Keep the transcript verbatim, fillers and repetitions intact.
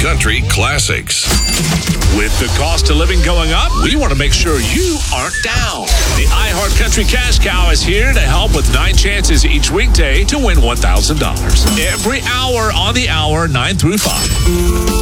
country classics. With the cost of living going up, we want to make sure you aren't down. The iHeart Country Cash Cow is here to help with nine chances each weekday to win one thousand dollars. Every hour on the hour, nine through five.